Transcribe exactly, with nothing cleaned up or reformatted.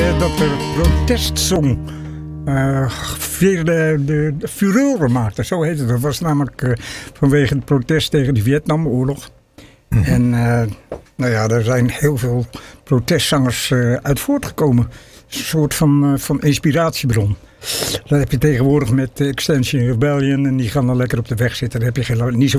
dat er protestsong uh, weer de, de, de furore maakte. Zo heet het. Dat was namelijk uh, vanwege het protest tegen de Vietnamoorlog. Mm-hmm. En uh, nou ja, er zijn heel veel protestzangers uh, uit voortgekomen. Een soort van, uh, van inspiratiebron. Dat heb je tegenwoordig met Extinction Rebellion en die gaan dan lekker op de weg zitten. Daar heb je geen, niet zo